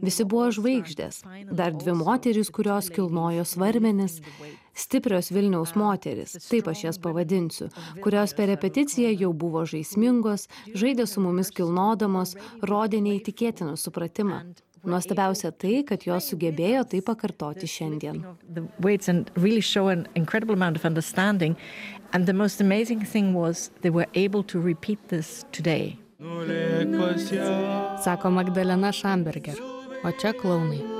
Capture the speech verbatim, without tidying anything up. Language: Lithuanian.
Visi buvo žvaigždės. Dar dvi moterys, kurios kilnojo svarmenis. Stiprios Vilniaus moteris, taip aš jas pavadinsiu, kurios per repeticiją jau buvo žaismingos, žaidė su mumis kilnodamos, rodė neįtikėtiną supratimą. Nuostabiausia tai, kad jos sugebėjo tai pakartoti šiandien. And the most amazing thing was they were able to repeat this today. Sako Magdalena Šamberger, o čia klounai.